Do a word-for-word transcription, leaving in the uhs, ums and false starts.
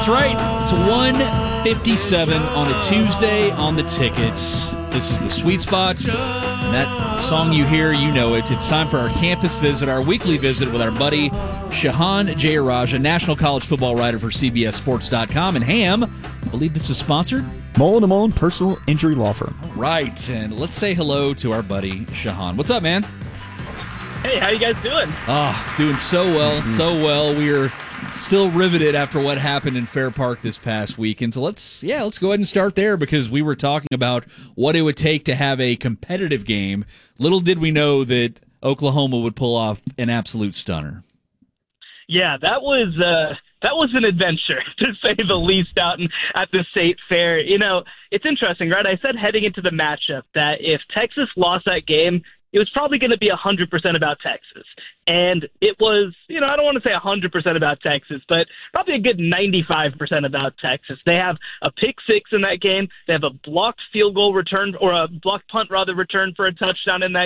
That's right. It's one fifty-seven on a Tuesday on the tickets. This is the Sweet Spot. And that song you hear, you know it. It's time for our campus visit, our weekly visit with our buddy Shehan Jeyarajah, national college football writer for C B S Sports dot com. And Ham, I believe this is sponsored? Mullen and Mullen Personal Injury Law Firm. Right. And let's say hello to our buddy Shehan. What's up, man? Hey, how you guys doing? Oh, doing so well, mm-hmm. so well. We are still riveted after what happened in Fair Park this past weekend. So let's, yeah, let's go ahead and start there because we were talking about what it would take to have a competitive game. Little did we know that Oklahoma would pull off an absolute stunner. Yeah, that was uh, that was an adventure, to say the least, out in, at the State Fair. You know, it's interesting, right? I said heading into the matchup that if Texas lost that game, it was probably going to be one hundred percent about Texas. And it was, you know, I don't want to say one hundred percent about Texas, but probably a good ninety-five percent about Texas. They have a pick six in that game. They have a blocked field goal return, or a blocked punt, rather, return for a touchdown in that